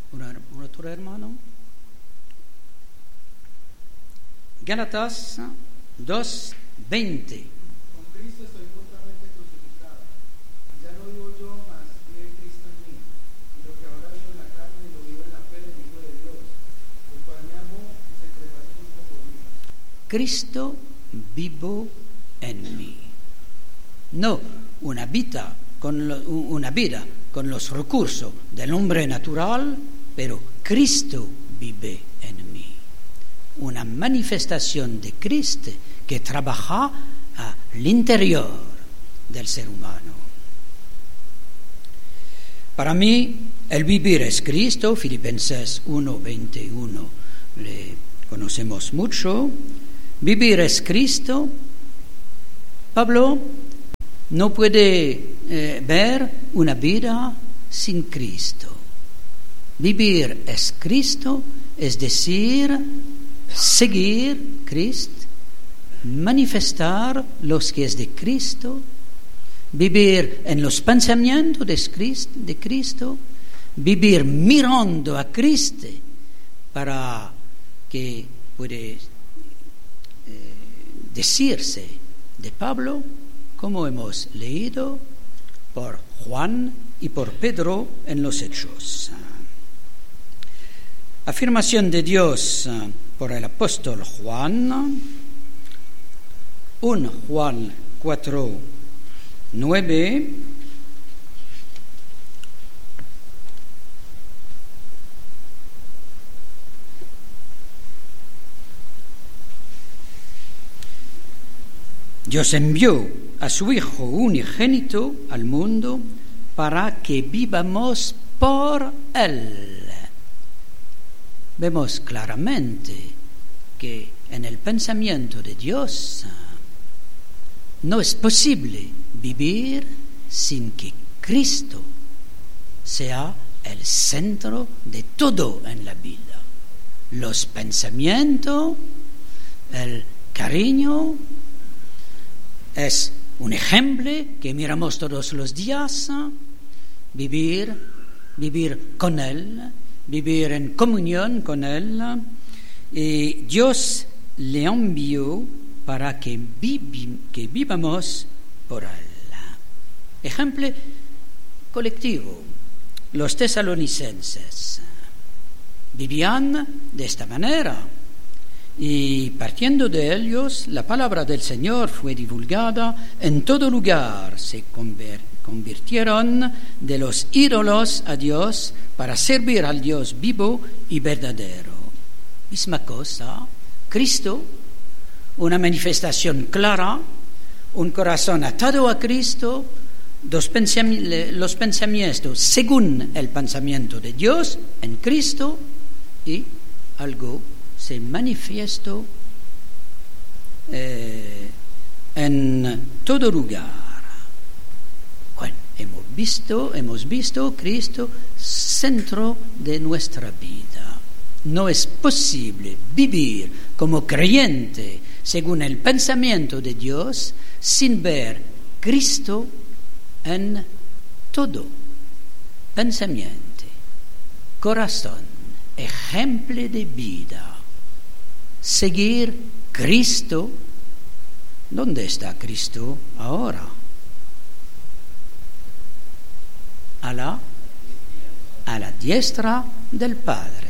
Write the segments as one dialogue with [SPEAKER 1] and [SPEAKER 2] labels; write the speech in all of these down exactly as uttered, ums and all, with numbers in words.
[SPEAKER 1] ¿Un, un otro hermano? Gálatas dos veinte.
[SPEAKER 2] Con Cristo estoy juntamente crucificado. Ya no vivo yo, mas vive Cristo en mí. Y lo que ahora vivo en la carne, lo vivo en la fe del Hijo de Dios, el cual me amó y se entregó a sí mismo por mí.
[SPEAKER 1] Cristo vivo en mí. No una vida con lo, una vida con los recursos del hombre natural, pero Cristo vive en mí. Una manifestación de Cristo que trabaja al interior del ser humano. Para mí, el vivir es Cristo. Filipenses uno veintiuno le conocemos mucho. Vivir es Cristo. Pablo no puede eh, ver una vida sin Cristo. Vivir es Cristo, es decir, seguir Cristo, manifestar los que es de Cristo, vivir en los pensamientos de Cristo, de Cristo, vivir mirando a Cristo para que puede eh, decirse de Pablo, como hemos leído por Juan y por Pedro en los Hechos. Afirmación de Dios por el apóstol Juan, un Juan cuatro nueve. Dios envió a su Hijo unigénito al mundo para que vivamos por Él. Vemos claramente que en el pensamiento de Dios no es posible vivir sin que Cristo sea el centro de todo en la vida. Los pensamientos, el cariño, es un ejemplo que miramos todos los días, vivir, vivir con Él, vivir en comunión con Él. Y Dios le envió para que, vivi, que vivamos por Él. Ejemplo colectivo. Los tesalonicenses vivían de esta manera. Y partiendo de ellos, la palabra del Señor fue divulgada en todo lugar. Se convirtieron de los ídolos a Dios para servir al Dios vivo y verdadero. Misma cosa, Cristo, una manifestación clara, un corazón atado a Cristo, los pensamientos, los pensamientos según el pensamiento de Dios en Cristo, y algo se manifiesta eh, en todo lugar. Bueno, hemos visto, hemos visto Cristo centro de nuestra vida. No es posible vivir como creyente según el pensamiento de Dios sin ver Cristo en todo pensamiento, corazón, ejemplo de vida. Seguir Cristo. ¿Dónde está Cristo ahora? A la, a la diestra del Padre.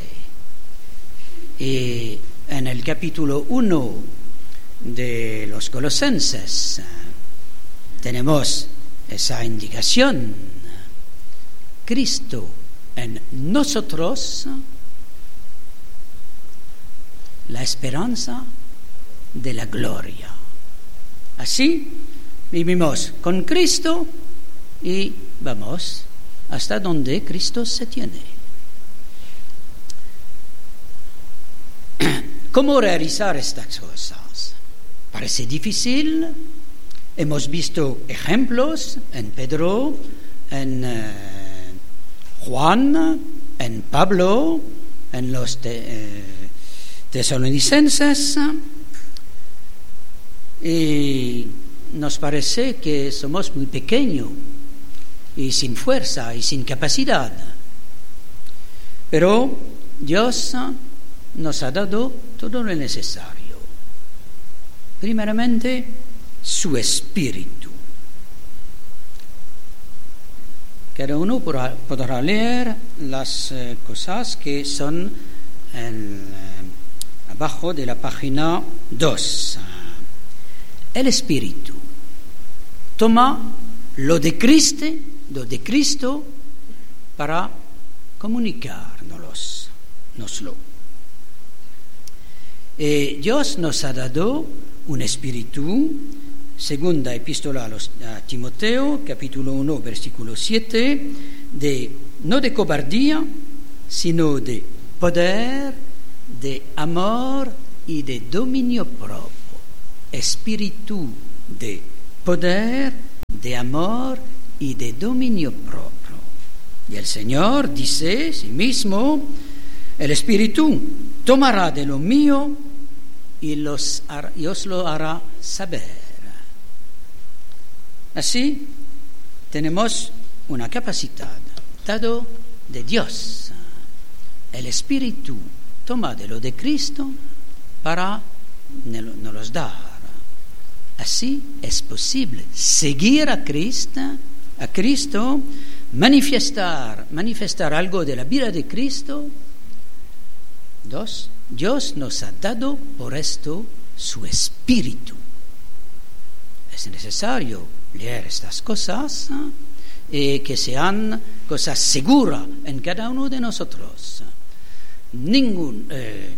[SPEAKER 1] Y en el capítulo uno de los Colosenses tenemos esa indicación. Cristo en nosotros, la esperanza de la gloria. Así vivimos con Cristo y vamos hasta donde Cristo se tiene. ¿Cómo realizar estas cosas? Parece difícil. Hemos visto ejemplos en Pedro, en eh, Juan, en Pablo, en los te, eh, tesalonicenses, y nos parece que somos muy pequeños y sin fuerza y sin capacidad. Pero Dios nos ha dado todo lo necesario. Primeramente, su espíritu. Cada uno podrá, podrá leer las eh, cosas que son en, eh, abajo de la página dos. El espíritu toma lo de Cristo, lo de Cristo para comunicárnoslo. Eh, Dios nos ha dado un espíritu. Segunda epístola a Timoteo, capítulo uno, versículo siete, de, no de cobardía, sino de poder, de amor y de dominio propio. Espíritu de poder, de amor y de dominio propio. Y el Señor dice sí mismo, el Espíritu tomará de lo mío y, los, y os lo hará saber. Así tenemos una capacidad dado de Dios. El Espíritu toma de lo de Cristo para nos los dar. Así es posible seguir a Cristo, a Cristo, manifestar, manifestar algo de la vida de Cristo. Dos, Dios nos ha dado por esto su Espíritu. Es necesario leer estas cosas y eh, que sean cosas seguras en cada uno de nosotros. Ningún, eh,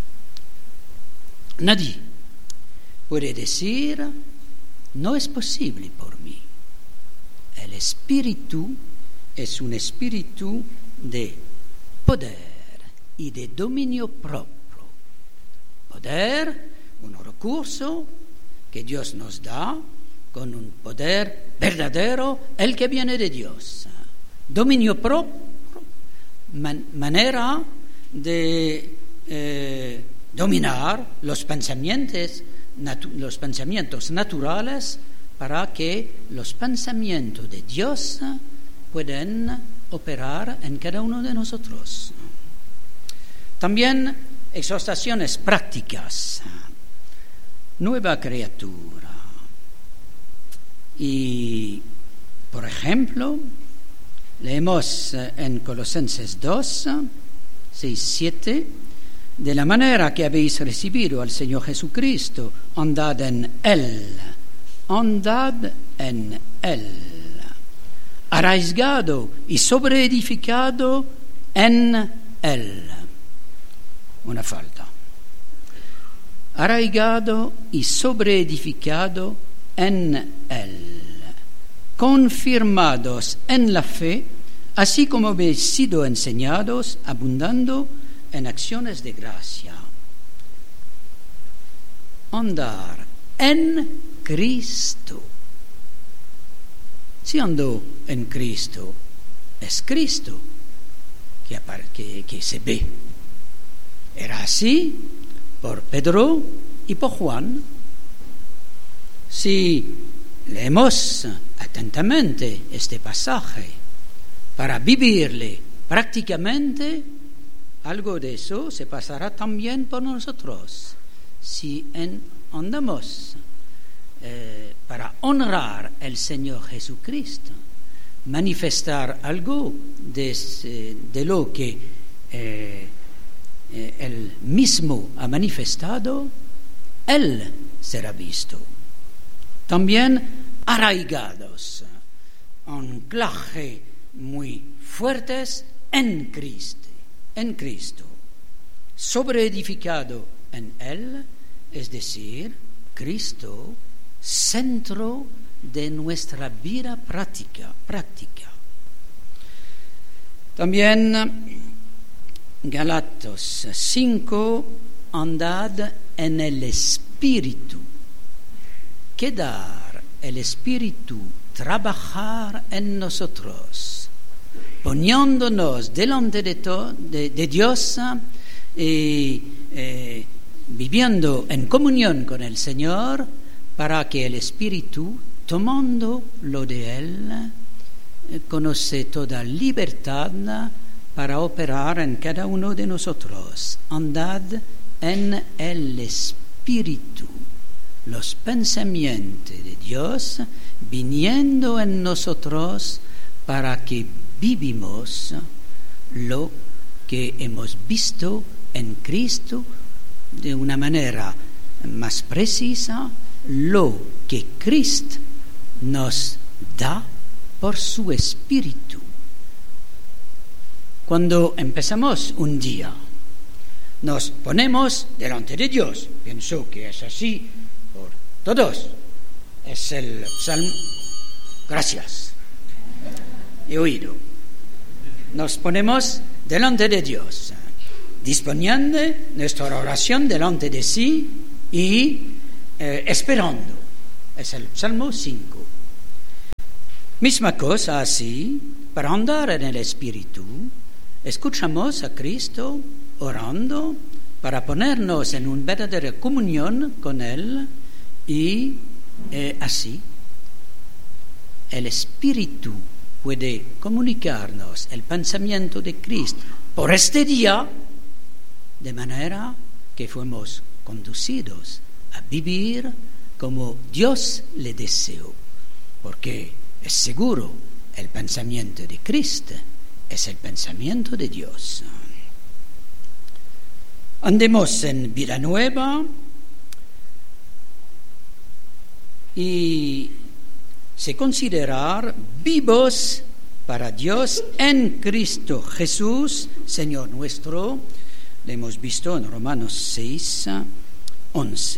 [SPEAKER 1] nadie puede decir, no es posible por mí. El espíritu es un espíritu de poder y de dominio propio. Poder, un recurso que Dios nos da con un poder verdadero, el que viene de Dios. Dominio propio, man, manera de eh, dominar los pensamientos, natu, los pensamientos naturales para que los pensamientos de Dios puedan operar en cada uno de nosotros. También exhortaciones prácticas. Nueva criatura. Y, por ejemplo, leemos en Colosenses dos, seis, siete, de la manera que habéis recibido al Señor Jesucristo, andad en Él, andad en Él, arraigado y sobreedificado en Él. Una falta. Arraigado y sobreedificado en Él, confirmados en la fe, así como habéis sido enseñados, abundando en acciones de gracia. Andar en Cristo. Si ando en Cristo, es Cristo que, que, que se ve. Era así por Pedro y por Juan. Si leemos atentamente este pasaje para vivirle prácticamente, algo de eso se pasará también por nosotros. Si en, andamos eh, para honrar al Señor Jesucristo, manifestar algo de, de lo que eh, eh, Él mismo ha manifestado, Él será visto. También arraigados, anclaje muy fuertes en Cristo, en Cristo, sobreedificado en Él, es decir, Cristo, centro de nuestra vida práctica, práctica. También Galatas cinco, andad en el Espíritu. Quedar el Espíritu, trabajar en nosotros, poniéndonos delante de, to, de, de Dios y eh, viviendo en comunión con el Señor, para que el Espíritu, tomando lo de Él, eh, conoce toda libertad para operar en cada uno de nosotros. Andad en el Espíritu. Los pensamientos de Dios viniendo en nosotros para que vivimos lo que hemos visto en Cristo de una manera más precisa, lo que Cristo nos da por su Espíritu. Cuando empezamos un día, nos ponemos delante de Dios. Pienso que es así por todos. Es el salmo. Gracias. He oído. Nos ponemos delante de Dios, disponiendo nuestra oración delante de sí y eh, esperando. Es el Salmo cinco. Misma cosa así, para andar en el Espíritu, escuchamos a Cristo orando para ponernos en una verdadera comunión con Él y eh, así el Espíritu puede comunicarnos el pensamiento de Cristo por este día, de manera que fuimos conducidos a vivir como Dios le deseó, porque es seguro el pensamiento de Cristo es el pensamiento de Dios. Andemos en vida nueva y se considerar vivos para Dios en Cristo Jesús, Señor nuestro. Lo hemos visto en Romanos seis, once.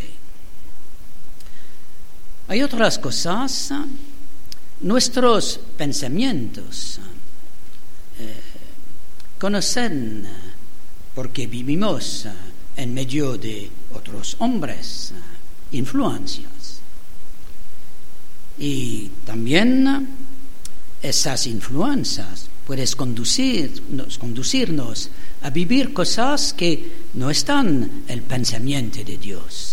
[SPEAKER 1] Hay otras cosas. Nuestros pensamientos eh, conocen porque vivimos en medio de otros hombres, influencias. Y también esas influencias pueden conducirnos, conducirnos a vivir cosas que no están en el pensamiento de Dios.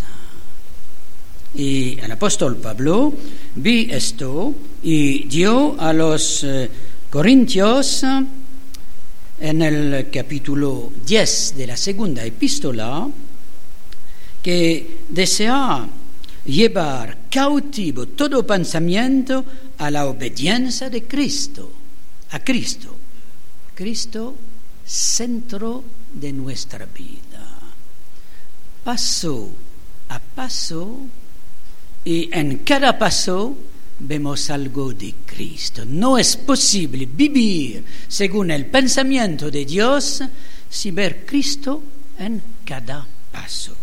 [SPEAKER 1] Y el apóstol Pablo vi esto y dio a los eh, Corintios en el capítulo diez de la segunda epístola que desea llevar cautivo todo pensamiento a la obediencia de Cristo, a Cristo. Cristo, centro de nuestra vida. Paso a paso, y en cada paso vemos algo de Cristo. No es posible vivir según el pensamiento de Dios sin ver Cristo en cada paso.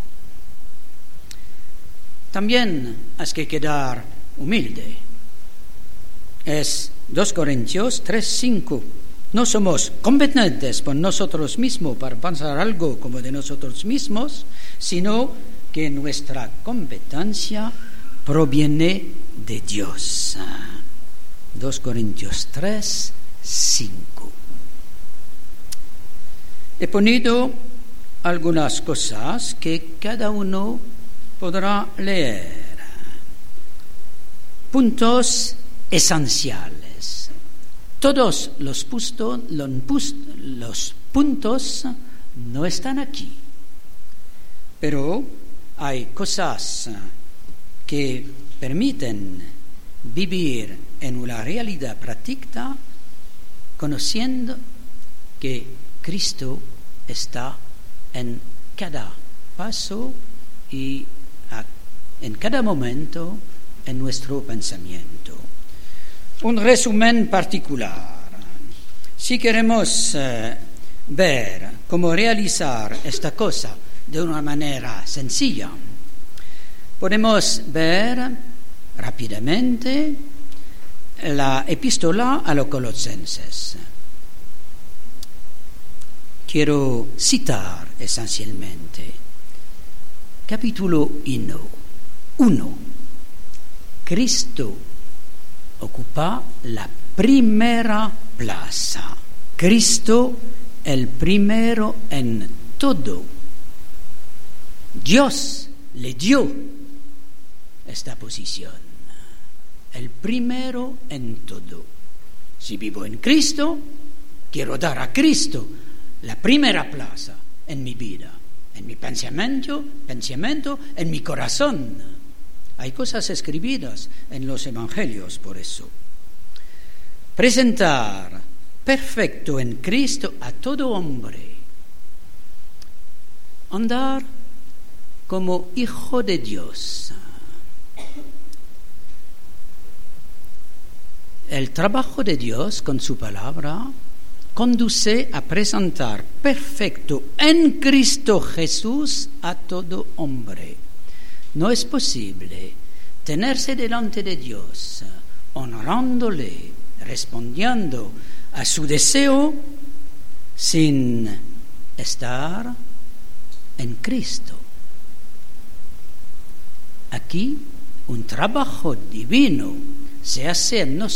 [SPEAKER 1] También hay que quedar humilde. Es dos Corintios tres, cinco. No somos competentes por nosotros mismos para pensar algo como de nosotros mismos, sino que nuestra competencia proviene de Dios. dos Corintios tres, cinco. He ponido algunas cosas que cada uno podrá leer. Puntos esenciales. Todos los, pusto, los puntos no están aquí, pero hay cosas que permiten vivir en una realidad práctica conociendo que Cristo está en cada paso y a, en cada momento en nuestro pensamiento. Un resumen particular. Si queremos eh, ver cómo realizar esta cosa de una manera sencilla, podemos ver rápidamente la epístola a los Colosenses. Quiero citar esencialmente. Capítulo uno. Cristo ocupa la primera plaza. Cristo el primero en todo. Dios le dio esta posición, el primero en todo. Si vivo en Cristo, quiero dar a Cristo la primera plaza en mi vida, en mi pensamiento, pensamiento, en mi corazón. Hay cosas escritas en los evangelios por eso. Presentar perfecto en Cristo a todo hombre. Andar como hijo de Dios. El trabajo de Dios con su palabra conduce a presentar perfecto en Cristo Jesús a todo hombre. No es posible tenerse delante de Dios, honrándole, respondiendo a su deseo, sin estar en Cristo. Aquí un trabajo divino se hace en nosotros.